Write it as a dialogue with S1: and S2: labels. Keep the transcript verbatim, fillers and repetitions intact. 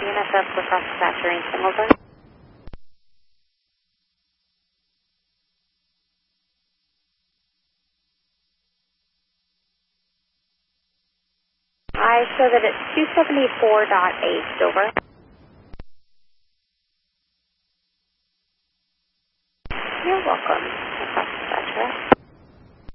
S1: N S F across the saturating signal zone. I show that it's two seventy-four point eight, over. You're welcome. Across the saturating.